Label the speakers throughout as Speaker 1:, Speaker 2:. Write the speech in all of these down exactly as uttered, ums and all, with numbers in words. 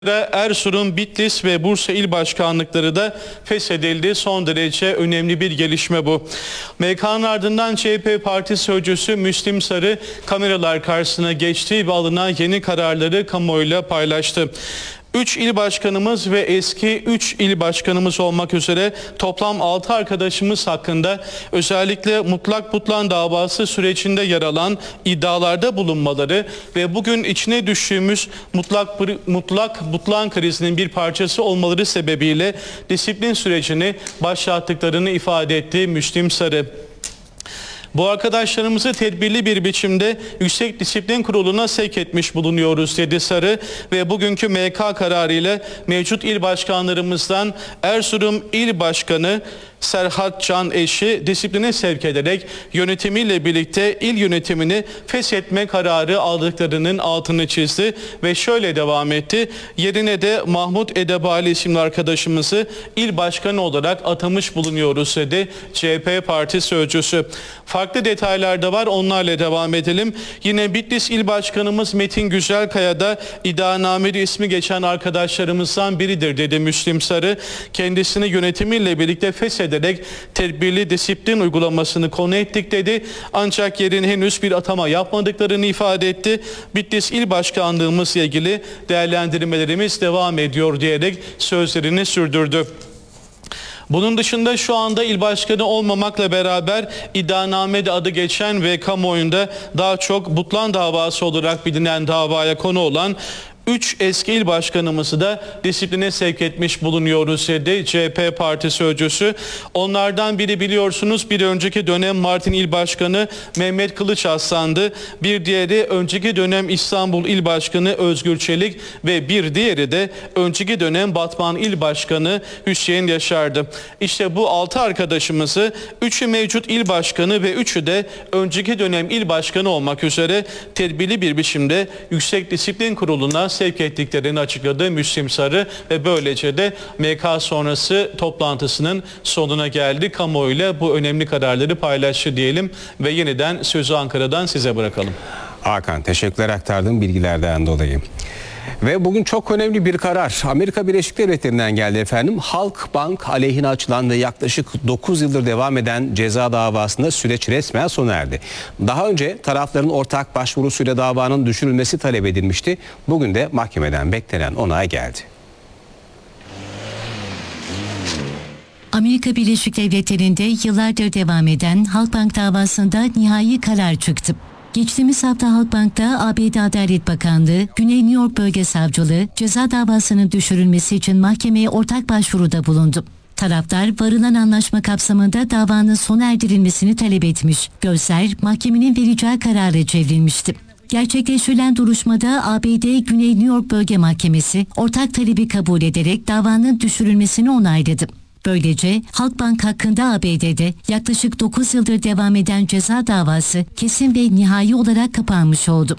Speaker 1: Erzurum, Bitlis ve Bursa il başkanlıkları da feshedildi. Son derece önemli bir gelişme bu. M K'nın ardından C H P Parti Sözcüsü Müslim Sarı kameralar karşısına geçti ve alınan yeni kararları kamuoyuyla paylaştı. üç il başkanımız ve eski üç il başkanımız olmak üzere toplam altı arkadaşımız hakkında özellikle mutlak butlan davası sürecinde yer alan iddialarda bulunmaları ve bugün içine düştüğümüz mutlak mutlak butlan krizinin bir parçası olmaları sebebiyle disiplin sürecini başlattıklarını ifade etti Müslim Sarı. Bu arkadaşlarımızı tedbirli bir biçimde Yüksek Disiplin Kurulu'na sevk etmiş bulunuyoruz dedi Sarı ve bugünkü M K kararı ile mevcut il başkanlarımızdan Erzurum İl Başkanı Serhat Can Eş'i disipline sevk ederek yönetimiyle birlikte il yönetimini feshetme kararı aldıklarının altını çizdi ve şöyle devam etti. Yerine de Mahmut Edebali isimli arkadaşımızı il başkanı olarak atamış bulunuyoruz dedi C H P Parti Sözcüsü. Farklı detaylar da var, onlarla devam edelim. Yine Bitlis İl Başkanımız Metin Güzelkaya da iddianamede ismi geçen arkadaşlarımızdan biridir dedi Müslim Sarı. Kendisini yönetimiyle birlikte fesheder ederek tedbirli disiplin uygulamasını konu ettik dedi. Ancak yerine henüz bir atama yapmadıklarını ifade etti. Bitlis İl Başkanlığımızla ilgili değerlendirmelerimiz devam ediyor diyerek sözlerini sürdürdü. Bunun dışında şu anda il başkanı olmamakla beraber iddianamede adı geçen ve kamuoyunda daha çok butlan davası olarak bilinen davaya konu olan üç eski il başkanımızı da disipline sevk etmiş bulunuyoruz dedi C H P Parti Sözcüsü. Onlardan biri biliyorsunuz bir önceki dönem Mardin İl Başkanı Mehmet Kılıçarslan'dı. Bir diğeri önceki dönem İstanbul İl Başkanı Özgür Çelik ve bir diğeri de önceki dönem Batman İl Başkanı Hüseyin Yaşar'dı. İşte bu altı arkadaşımızı üçü mevcut il başkanı ve üçü de önceki dönem il başkanı olmak üzere tedbirli bir biçimde Yüksek Disiplin Kurulu'na sevk ettiklerini açıkladı Müslim Sarı ve böylece de M K sonrası toplantısının sonuna geldi. Kamuoyuyla bu önemli kararları paylaştı diyelim ve yeniden sözü Ankara'dan size bırakalım.
Speaker 2: Hakan, teşekkürler aktardığım bilgilerden dolayı. Ve bugün çok önemli bir karar Amerika Birleşik Devletleri'nden geldi efendim. Halkbank aleyhine açılan ve yaklaşık dokuz yıldır devam eden ceza davasında süreç resmen sona erdi. Daha önce tarafların ortak başvurusuyla davanın düşürülmesi talep edilmişti. Bugün de mahkemeden beklenen onay geldi.
Speaker 3: Amerika Birleşik Devletleri'nde yıllardır devam eden Halkbank davasında nihai karar çıktı. Geçtiğimiz hafta Halkbank'ta A B D Adalet Bakanlığı, Güney New York Bölge Savcılığı ceza davasının düşürülmesi için mahkemeye ortak başvuruda bulundu. Taraflar varılan anlaşma kapsamında davanın sona erdirilmesini talep etmiş. Gözler mahkemenin vereceği karara çevrilmişti. Gerçekleştirilen duruşmada A B D Güney New York Bölge Mahkemesi ortak talebi kabul ederek davanın düşürülmesini onayladı. Böylece Halkbank hakkında A B D'de yaklaşık dokuz yıldır devam eden ceza davası kesin ve nihai olarak kapanmış oldu.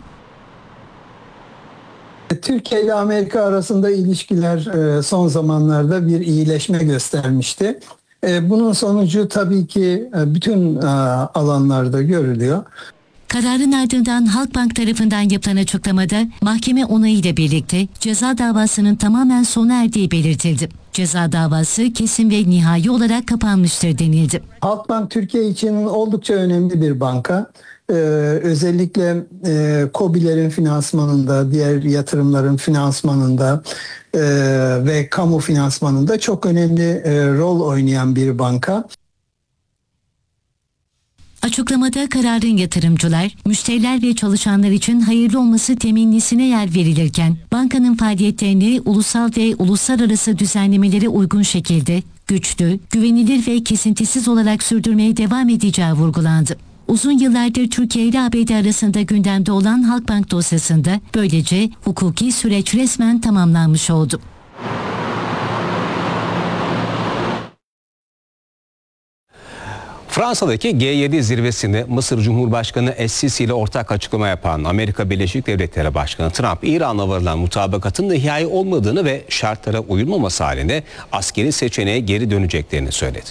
Speaker 4: Türkiye ile Amerika arasında ilişkiler son zamanlarda bir iyileşme göstermişti. Bunun sonucu tabii ki bütün alanlarda görülüyor.
Speaker 3: Kararın ardından Halkbank tarafından yapılan açıklamada mahkeme onayıyla birlikte ceza davasının tamamen sona erdiği belirtildi. Ceza davası kesin ve nihai olarak kapanmıştır denildi.
Speaker 4: Halkbank Türkiye için oldukça önemli bir banka. Ee, özellikle e, KOBİ'lerin finansmanında, diğer yatırımların finansmanında e, ve kamu finansmanında çok önemli e, rol oynayan bir banka.
Speaker 3: Açıklamada kararın yatırımcılar, müşteriler ve çalışanlar için hayırlı olması temennisine yer verilirken, bankanın faaliyetlerini ulusal ve uluslararası düzenlemelere uygun şekilde güçlü, güvenilir ve kesintisiz olarak sürdürmeye devam edeceği vurgulandı. Uzun yıllardır Türkiye ile A B D arasında gündemde olan Halkbank dosyasında böylece hukuki süreç resmen tamamlanmış oldu.
Speaker 2: Fransa'daki G yedi zirvesinde Mısır Cumhurbaşkanı Es-Sisi ile ortak açıklama yapan Amerika Birleşik Devletleri Başkanı Trump, İran'la varılan mutabakatın nihai olmadığını ve şartlara uyulmaması halinde askeri seçeneğe geri döneceklerini söyledi.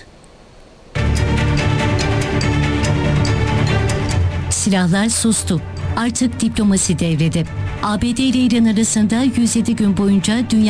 Speaker 3: Silahlar sustu. Artık diplomasi devrede. A B D ile İran arasında yüz yedi gün boyunca dünya